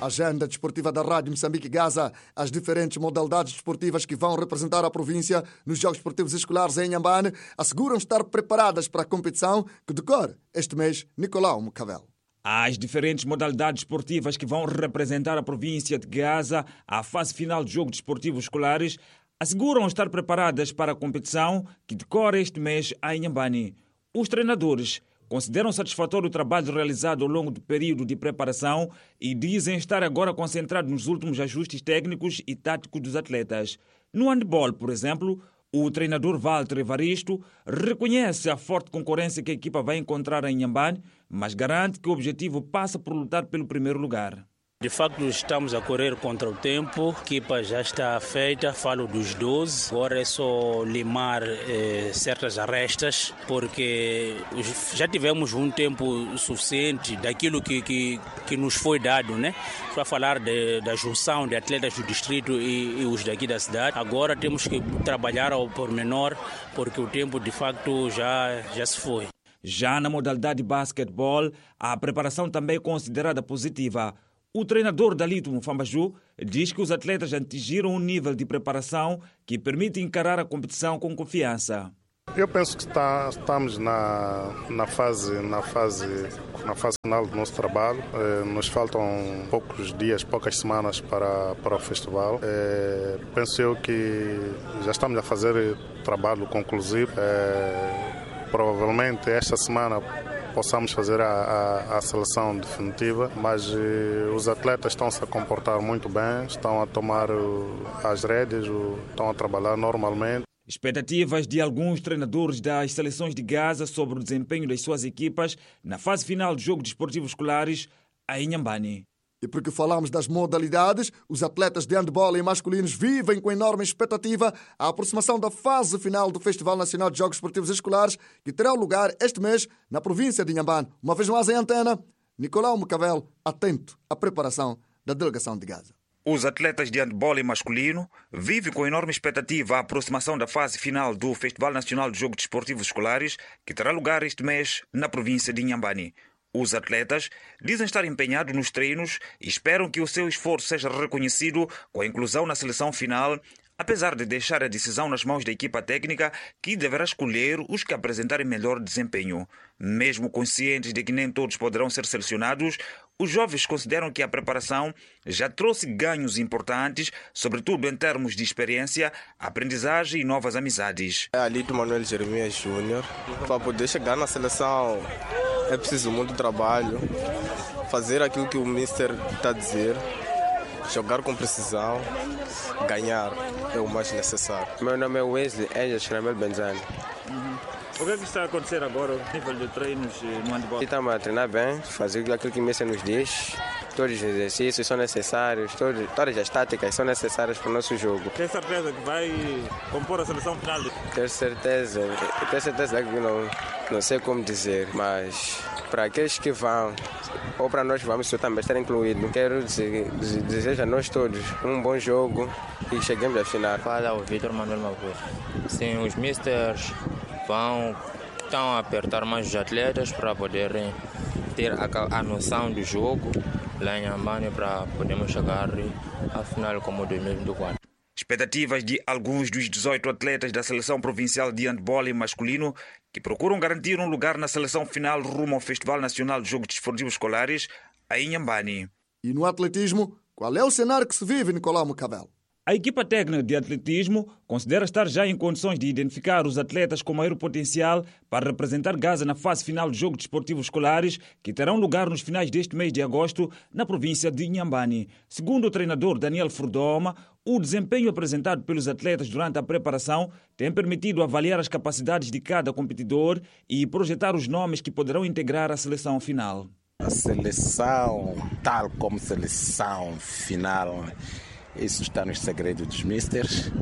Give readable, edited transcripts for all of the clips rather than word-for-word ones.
A agenda desportiva da Rádio Moçambique Gaza, as diferentes modalidades desportivas que vão representar a província nos Jogos Esportivos Escolares em Inhambane asseguram estar preparadas para a competição que decorre este mês. Nicolau Mucavel. As diferentes modalidades esportivas que vão representar a província de Gaza à fase final de Jogos Desportivos Escolares asseguram estar preparadas para a competição que decorre este mês em Inhambane. Os treinadores consideram satisfatório o trabalho realizado ao longo do período de preparação e dizem estar agora concentrados nos últimos ajustes técnicos e táticos dos atletas. No handball, por exemplo, o treinador Walter Evaristo reconhece a forte concorrência que a equipa vai encontrar em Inhambane, mas garante que o objetivo passa por lutar pelo primeiro lugar. De facto, estamos a correr contra o tempo, a equipa já está feita, falo dos 12. Agora é só limar certas arestas, porque já tivemos um tempo suficiente daquilo que nos foi dado, né? Para falar da junção de atletas do distrito e os daqui da cidade. Agora temos que trabalhar ao pormenor, porque o tempo de facto já se foi. Já na modalidade de basquetebol, a preparação também é considerada positiva. O treinador Dalito Mufambaju diz que os atletas atingiram um nível de preparação que permite encarar a competição com confiança. Eu penso que estamos na fase final do nosso trabalho. Nos faltam poucos dias, poucas semanas para o festival. Penso eu que já estamos a fazer trabalho conclusivo. Provavelmente esta semana possamos fazer a seleção definitiva, mas os atletas estão-se a comportar muito bem, estão a tomar as rédeas, estão a trabalhar normalmente. Expectativas de alguns treinadores das seleções de Gaza sobre o desempenho das suas equipas na fase final de Jogos Desportivos Escolares em Inhambane. E porque falamos das modalidades, os atletas de handball e masculinos vivem com enorme expectativa a aproximação da fase final do Festival Nacional de Jogos Esportivos Escolares, que terá lugar este mês na província de Inhambane. Uma vez mais em antena, Nicolau Mucavel, atento à preparação da delegação de Gaza. Os atletas de handball e masculino vivem com enorme expectativa a aproximação da fase final do Festival Nacional de Jogos Desportivos Escolares, que terá lugar este mês na província de Inhambane. Os atletas dizem estar empenhados nos treinos e esperam que o seu esforço seja reconhecido com a inclusão na seleção final, apesar de deixar a decisão nas mãos da equipa técnica, que deverá escolher os que apresentarem melhor desempenho. Mesmo conscientes de que nem todos poderão ser selecionados, os jovens consideram que a preparação já trouxe ganhos importantes, sobretudo em termos de experiência, aprendizagem e novas amizades. Alito Manuel Jeremias Júnior. Para poder chegar na seleção é preciso muito trabalho, fazer aquilo que o Mister está a dizer, jogar com precisão, ganhar é o mais necessário. Meu nome é Wesley Angel Shramel Benzani. O que é que está a acontecer agora, o nível de treinos no handball? Estamos a treinar bem, fazer aquilo que o Mister nos diz. Todos os exercícios são necessários, todas as táticas são necessárias para o nosso jogo. Tem certeza que vai compor a seleção final? Tenho certeza que não sei como dizer, mas para aqueles que vão, ou para nós vamos, eu também estar incluído. Quero desejar a nós todos um bom jogo e cheguemos à final. Fala o Vitor Manuel Mavur. Sim, os misters estão a apertar mais os atletas para poderem ter a noção do jogo lá em Inhambane para podermos chegar à final como 2024. Expectativas de alguns dos 18 atletas da seleção provincial de handball e masculino que procuram garantir um lugar na seleção final rumo ao Festival Nacional de Jogos Desportivos Escolares em Inhambane. E no atletismo, qual é o cenário que se vive, Nicolau Mucavel? A equipa técnica de atletismo considera estar já em condições de identificar os atletas com maior potencial para representar Gaza na fase final dos Jogos Desportivos Escolares, que terão lugar nos finais deste mês de agosto na província de Inhambane. Segundo o treinador Daniel Furdoma, o desempenho apresentado pelos atletas durante a preparação tem permitido avaliar as capacidades de cada competidor e projetar os nomes que poderão integrar a seleção final. A seleção, tal como seleção final, isso está nos segredos dos misters.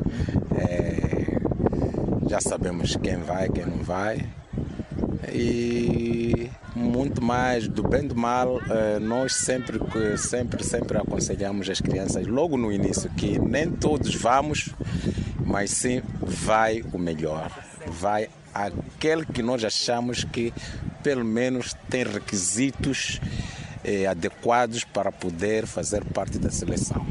Já sabemos quem vai, quem não vai. E muito mais do bem e do mal, nós sempre aconselhamos as crianças logo no início que nem todos vamos, mas sim vai o melhor. Vai aquele que nós achamos que pelo menos tem requisitos adequados para poder fazer parte da seleção.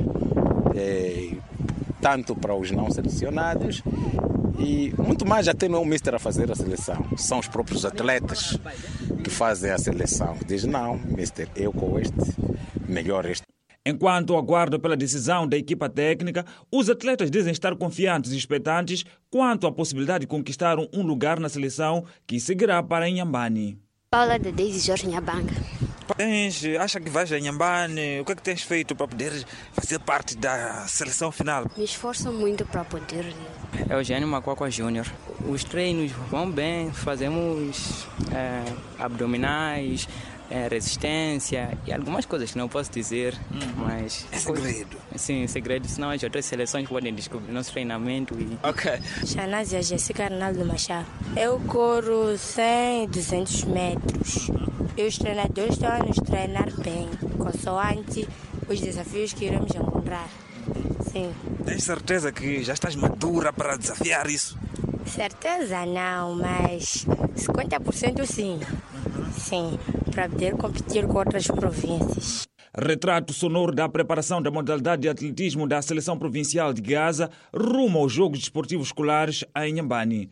Tanto para os não selecionados e muito mais, até não é o mister a fazer a seleção, são os próprios atletas que fazem a seleção. Diz, não, mister, eu com este, melhor este. Enquanto aguardam pela decisão da equipa técnica, os atletas dizem estar confiantes e expectantes quanto à possibilidade de conquistar um lugar na seleção que seguirá para Inhambane. Paula da Deise Jorge Nhambanga. Acha que vais a Inhambane? O que é que tens feito para poder fazer parte da seleção final? Me esforço muito para poder. É o Eugênio Macuacua Júnior. Os treinos vão bem, fazemos abdominais, resistência e algumas coisas que não posso dizer, mas... É segredo? Sim, segredo, senão as outras seleções podem descobrir nosso treinamento e... Ok. Xanásia Jéssica Arnaldo Machado. Eu corro 100 e 200 metros. E os treinadores estão a nos treinar bem, consoante os desafios que iremos encontrar. Sim. Tens certeza que já estás madura para desafiar isso? Certeza não, mas 50% sim. Sim, para poder competir com outras províncias. Retrato sonoro da preparação da modalidade de atletismo da Seleção Provincial de Gaza rumo aos Jogos Desportivos Escolares em Inhambane.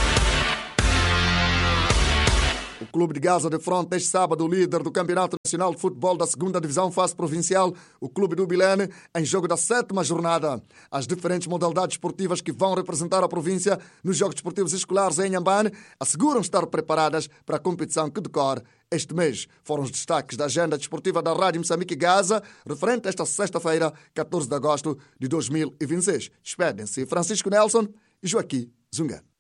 O Clube de Gaza defronta este sábado o líder do Campeonato Nacional de Futebol da 2ª Divisão Fase Provincial, o Clube do Bilene, em jogo da 7ª jornada. As diferentes modalidades esportivas que vão representar a província nos Jogos Desportivos Escolares em Inhambane asseguram estar preparadas para a competição que decorre este mês. Foram os destaques da agenda desportiva da Rádio Moçambique Gaza, referente a esta sexta-feira, 14 de agosto de 2026. Despedem-se Francisco Nelson e Joaquim Zunga.